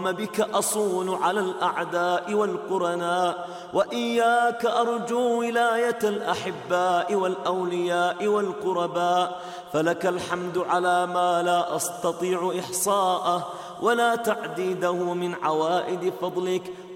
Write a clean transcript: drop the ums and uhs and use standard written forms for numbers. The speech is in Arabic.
اللهم بك أصون على الأعداء والقرناء، وإياك أرجو ولاية الأحباء والأولياء والقرباء، فلك الحمد على ما لا أستطيع إحصاءه ولا تعديده من عوائد فضلك.